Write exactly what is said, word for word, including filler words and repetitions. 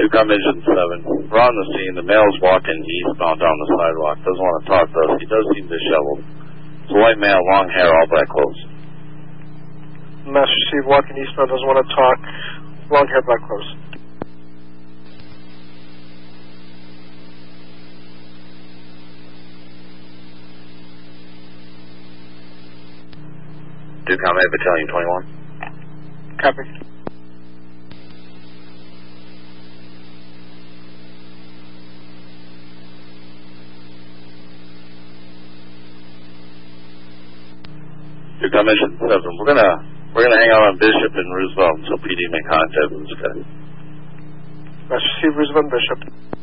Duke, I'm Engine seven. We're on the scene. The male's walking eastbound down the sidewalk. Doesn't want to talk to us. He does seem disheveled. It's a white male, long hair, all black clothes. Master Steve walking eastbound, doesn't want to talk. Long hair, black clothes. Duke, I'm at Battalion twenty-one. Copy. Duke, I'm Engine seven. We're gonna we're gonna hang out on Bishop and Roosevelt until P D make contact with this guy. Master Steve, Roosevelt and Bishop.